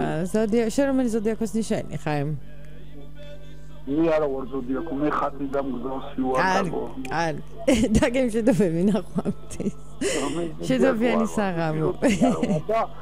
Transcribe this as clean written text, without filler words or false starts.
ზოდიაკი რომელი ზოდიაკოს ნიშანი ხარ? მე არა ვარ ზოდიაკო, მე ხატი და მგზავსი ვარ. კარგი. დაგემშვიდობები ნახვამდის. შედობიანი საღამო.